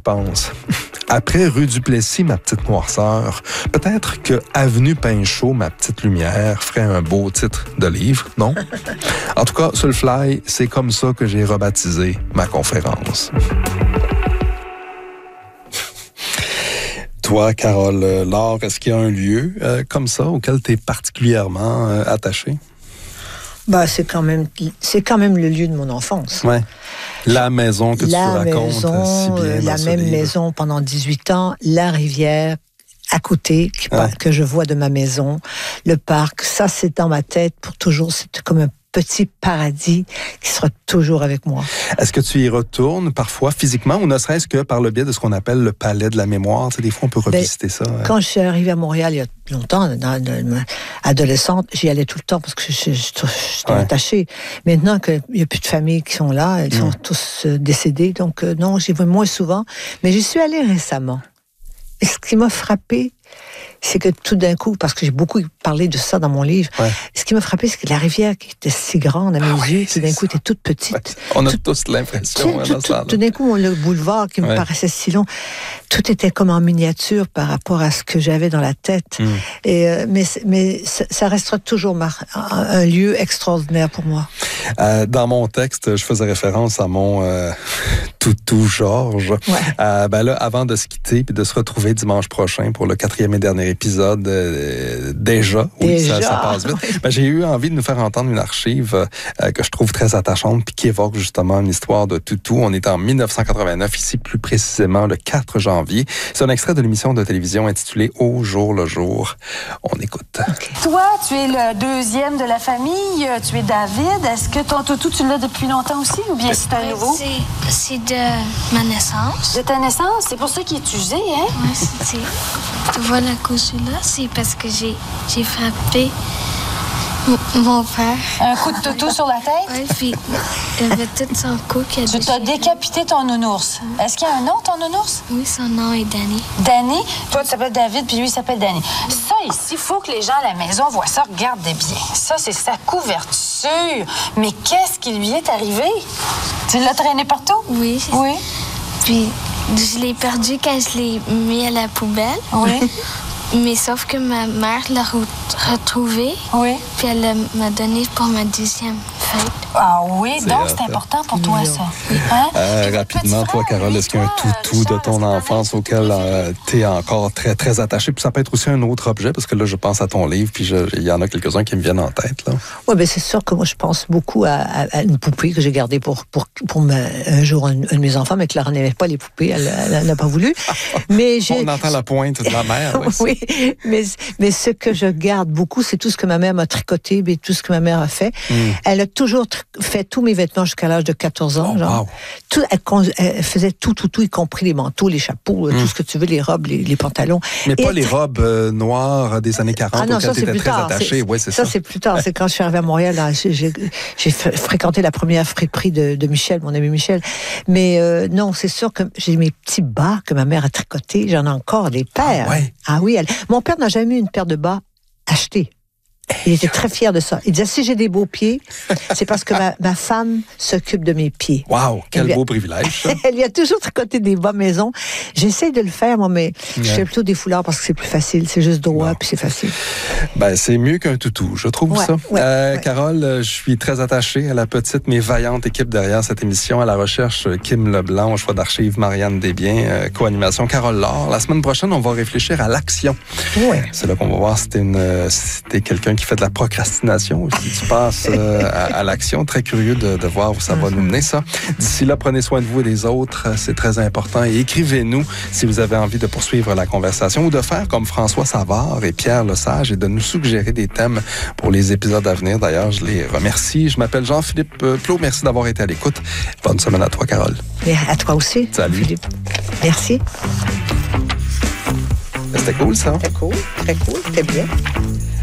pense. Après Rue Duplessis, ma petite noirceur, peut-être que Avenue Pinchot, ma petite lumière, ferait un beau titre de livre, non? En tout cas, sur le fly, c'est comme ça que j'ai rebaptisé ma conférence. Toi, Carole Laure, est-ce qu'il y a un lieu comme ça auquel tu es particulièrement attachée? Bah, c'est quand même le lieu de mon enfance. Ouais. La maison que tu racontes si bien. La même maison pendant 18 ans, la rivière à côté que je vois de ma maison, le parc, ça c'est dans ma tête pour toujours, c'est comme un petit paradis qui sera toujours avec moi. Est-ce que tu y retournes parfois physiquement ou ne serait-ce que par le biais de ce qu'on appelle le palais de la mémoire? Tu sais, des fois, on peut revisiter ça. Quand je suis arrivée à Montréal il y a longtemps, adolescente, j'y allais tout le temps parce que j'étais attachée. Maintenant qu'il n'y a plus de familles qui sont là, ils sont tous décédés, donc non, j'y vais moins souvent. Mais j'y suis allée récemment. Et ce qui m'a frappée, c'est que tout d'un coup, parce que j'ai beaucoup parlé de ça dans mon livre, ce qui m'a frappé, c'est que la rivière qui était si grande à mes yeux, tout d'un coup était toute petite. Ouais. On a tous l'impression. Tout d'un coup, le boulevard qui me paraissait si long, tout était comme en miniature par rapport à ce que j'avais dans la tête. Et, mais ça restera toujours un lieu extraordinaire pour moi. Dans mon texte, je faisais référence à mon toutou Georges. Ouais. Ben là, avant de se quitter puis de se retrouver dimanche prochain pour le 4e et dernier épisode, déjà, ça passe vite. Oui. Ben, j'ai eu envie de nous faire entendre une archive que je trouve très attachante puis qui évoque justement une histoire de toutou. On est en 1989, ici plus précisément le 4 janvier. C'est un extrait de l'émission de télévision intitulée Au jour le jour. On écoute. Okay. Toi, tu es le deuxième de la famille, tu es David. Est-ce que ton toutou, tu l'as depuis longtemps aussi ou bien c'est un nouveau? C'est de ma naissance. De ta naissance? C'est pour ça qu'il est usé, hein? Oui, tu vois la couche-là, c'est parce que j'ai frappé mon père. Un coup de toutou sur la tête? Oui, puis il avait tout son cou qui a Tu t'as décapité ton nounours. Est-ce qu'il y a un nom, ton nounours? Oui, son nom est Danny. Danny? Toi, tu t'appelles David, puis lui, il s'appelle Danny. Ça, ici, il faut que les gens à la maison voient ça. Regardez bien. Ça, c'est sa couverture. Mais qu'est-ce qui lui est arrivé? Tu l'as traîné partout? Oui. Oui. Puis, je l'ai perdu quand je l'ai mis à la poubelle. Oui. Mais sauf que ma mère l'a retrouvé. Oui. Puis elle m'a donné pour ma 10e fête. Ah oui, donc c'est important pour toi, ça. Hein? Rapidement, toi, Carole, est-ce qu'il y a un toutou de ton enfance auquel tu es encore très, très attaché? Puis ça peut être aussi un autre objet, parce que là, je pense à ton livre, puis il y en a quelques-uns qui me viennent en tête. Oui, bien, c'est sûr que moi, je pense beaucoup à une poupée que j'ai gardée pour un jour un de mes enfants, mais Clara n'aimait pas les poupées, elle n'a pas voulu. Mais on entend la pointe de la mère. Oui, mais ce que je garde beaucoup, c'est tout ce que ma mère m'a tricoté, mais tout ce que ma mère a fait. Elle a toujours fait tous mes vêtements jusqu'à l'âge de 14 ans. Wow. Elle faisait tout, y compris les manteaux, les chapeaux, tout ce que tu veux, les robes, les pantalons. Mais pas les robes noires des années 40 auxquelles tu étais très attachée. Ouais, c'est ça. Ça, c'est plus tard. C'est quand je suis arrivée à Montréal, là, j'ai fréquenté la première friperie de Michel, mon ami Michel. Mais non, c'est sûr que j'ai mes petits bas que ma mère a tricotés. J'en ai encore des paires. Ah oui, mon père n'a jamais eu une paire de bas achetée. Il était très fier de ça. Il disait, si j'ai des beaux pieds, c'est parce que ma femme s'occupe de mes pieds. Wow, quel beau privilège, ça. Elle lui a toujours tricoté des bas maison. J'essaie de le faire, moi, mais je fais plutôt des foulards parce que c'est plus facile. C'est juste droit, puis c'est facile. Ben, c'est mieux qu'un toutou, je trouve ça. Carole, je suis très attaché à la petite mais vaillante équipe derrière cette émission. À la recherche, Kim Leblanc, au choix d'archives, Marianne Desbiens, co-animation, Carole Laure. La semaine prochaine, on va réfléchir à l'action. C'est là qu'on va voir si t'es quelqu'un qui fait de la procrastination ou si tu passes à l'action. Très curieux de voir où ça va nous mener, ça. D'ici là, prenez soin de vous et des autres. C'est très important. Et écrivez-nous si vous avez envie de poursuivre la conversation ou de faire comme François Savard et Pierre Lesage et de nous suggérer des thèmes pour les épisodes à venir. D'ailleurs, je les remercie. Je m'appelle Jean-Philippe Plot. Merci d'avoir été à l'écoute. Bonne semaine à toi, Carole. Et à toi aussi. Salut. Philippe. Merci. C'était cool, ça. C'était cool. Très cool. C'était bien.